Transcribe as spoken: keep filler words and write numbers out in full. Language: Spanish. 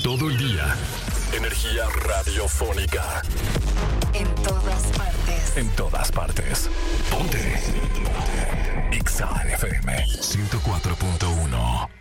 todo el día. Energía radiofónica. En todas partes. En todas partes. Ponte. Ponte. X A F M ciento cuatro punto uno.